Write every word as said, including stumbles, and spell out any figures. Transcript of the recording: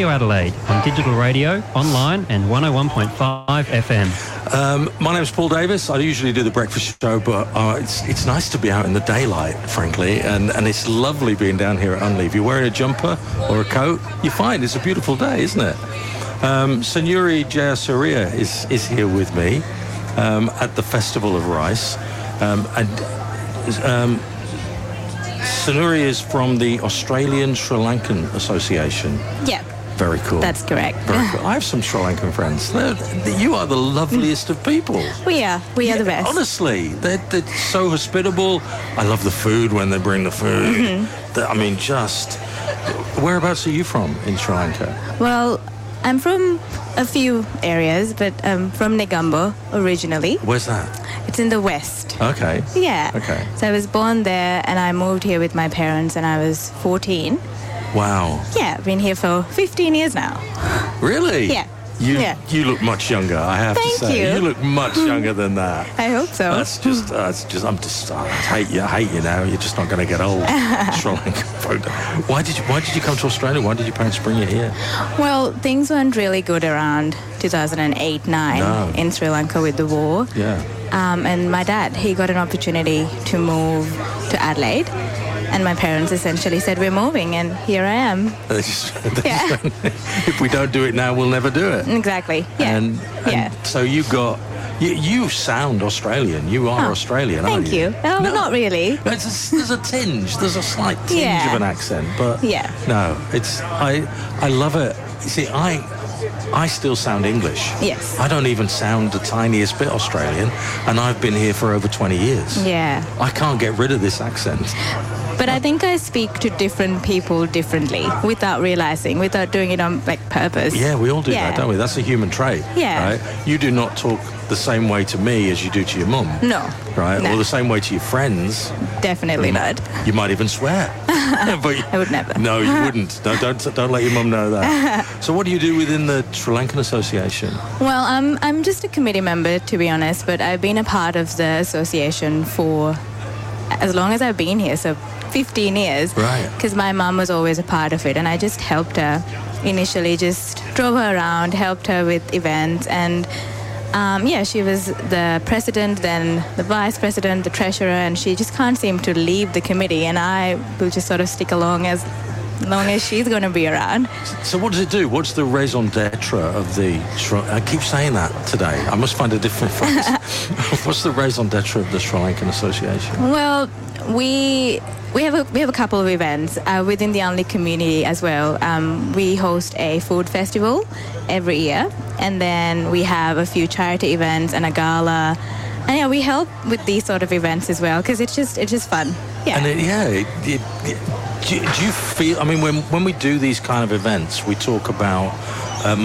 Radio Adelaide on digital radio, online and one oh one point five F M. Um, my name's Paul Davis. I usually do the breakfast show, but uh, it's it's nice to be out in the daylight, frankly, and, and it's lovely being down here at Unley. If you're wearing a jumper or a coat, you find it's a beautiful day, isn't it? Um, Sanuri Jayasuriya is, is here with me um, at the Festival of Rice. Um, and um, Sanuri is from the Australian Sri Lankan Association. Yeah. Very cool. That's correct. Very cool. I have some Sri Lankan friends. They're, they, you are the loveliest of people. We are. We yeah, are the best. Honestly, they're, they're so hospitable. I love the food when they bring the food. Mm-hmm. I mean, just... Whereabouts are you from in Sri Lanka? Well, I'm from a few areas, but um, from Negombo originally. Where's that? It's in the west. Okay. Yeah. Okay. So I was born there, and I moved here with my parents when I was fourteen. Wow. Yeah, I've been here for fifteen years now. Really? Yeah. You yeah. you look much younger, I have Thank to say. you. You look much younger than that. I hope so. That's just, that's just, I'm just, I hate you, I hate you now. You're just not going to get old. Sri Lankan folk. Why did you, why did you come to Australia? Why did your parents bring you here? Well, things weren't really good around two thousand eight nine No. in Sri Lanka with the war. Yeah. Um, and my dad, he got an opportunity to move to Adelaide. And my parents essentially said, we're moving, and here I am. They just- they Yeah. just went, if we don't do it now, we'll never do it. Exactly. Yeah. And, and yeah. so you got, you, you sound Australian. You are Oh, Australian, thank aren't you? you. Oh, not really. There's a, there's a tinge. There's a slight tinge Yeah. of an accent, but Yeah. no, it's I I love it. You see, I I still sound English. Yes. I don't even sound the tiniest bit Australian, and I've been here for over twenty years. Yeah. I can't get rid of this accent. But I think I speak to different people differently without realizing, without doing it on like purpose. Yeah, we all do Yeah. that, don't we? That's a human trait. Yeah. Right? You do not talk the same way to me as you do to your mum. No. Right? No. Or the same way to your friends. Definitely not. You might even swear. But I would never. No, you wouldn't. No, don't don't let your mum know that. So what do you do within the Sri Lankan Association? Well, I'm I'm just a committee member, to be honest, but I've been a part of the association for as long as I've been here, so fifteen years. Right. Because my mum was always a part of it, and I just helped her. Initially, just drove her around, helped her with events, and um, yeah, she was the president, then the vice president, the treasurer, and she just can't seem to leave the committee, and I will just sort of stick along as long as she's going to be around. So what does it do? What's the raison d'etre of the... Sri- I keep saying that today. I must find a different phrase. What's the raison d'etre of the Sri Lankan Association? Well, we we have a we have a couple of events uh, within the Unley community as well. Um, we host a food festival every year, and then we have a few charity events and a gala. And yeah, we help with these sort of events as well because it's just it's just fun. Yeah. And it, yeah, it, it, it, do, you- do you feel... I mean, when when we do these kind of events, we talk about... Uh,